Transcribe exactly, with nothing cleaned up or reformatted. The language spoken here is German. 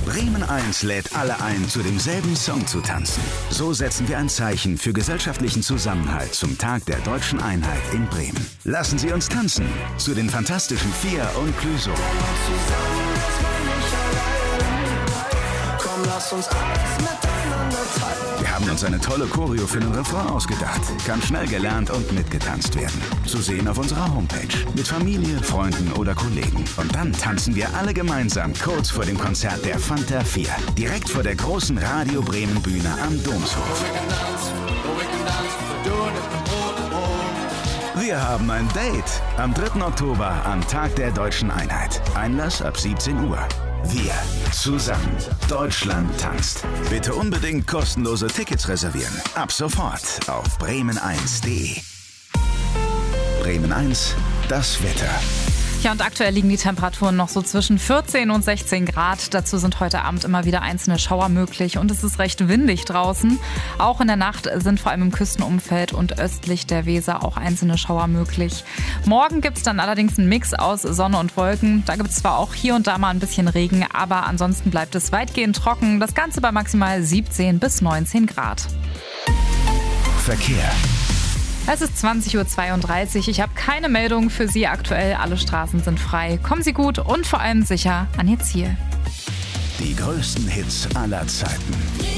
Bremen eins lädt alle ein, zu demselben Song zu tanzen. So setzen wir ein Zeichen für gesellschaftlichen Zusammenhalt zum Tag der deutschen Einheit in Bremen. Lassen Sie uns tanzen zu den Fantastischen Vier und Clüso. Komm, lass uns alles miteinander teilen. Wir haben uns eine tolle Choreo für den Refrain ausgedacht. Kann schnell gelernt und mitgetanzt werden. Zu sehen auf unserer Homepage. Mit Familie, Freunden oder Kollegen. Und dann tanzen wir alle gemeinsam kurz vor dem Konzert der Fanta vier. Direkt vor der großen Radio Bremen Bühne am Domshof. Wir haben ein Date am dritten Oktober am Tag der deutschen Einheit. Einlass ab siebzehn Uhr. Wir zusammen. Deutschland tanzt. Bitte unbedingt kostenlose Tickets reservieren. Ab sofort auf bremen eins punkt de. Bremen eins, das Wetter. Ja, und aktuell liegen die Temperaturen noch so zwischen vierzehn und sechzehn Grad. Dazu sind heute Abend immer wieder einzelne Schauer möglich und es ist recht windig draußen. Auch in der Nacht sind vor allem im Küstenumfeld und östlich der Weser auch einzelne Schauer möglich. Morgen gibt es dann allerdings einen Mix aus Sonne und Wolken. Da gibt es zwar auch hier und da mal ein bisschen Regen, aber ansonsten bleibt es weitgehend trocken. Das Ganze bei maximal siebzehn bis neunzehn Grad. Verkehr. Es ist zwanzig Uhr zweiunddreißig. Ich habe keine Meldung für Sie aktuell. Alle Straßen sind frei. Kommen Sie gut und vor allem sicher an Ihr Ziel. Die größten Hits aller Zeiten.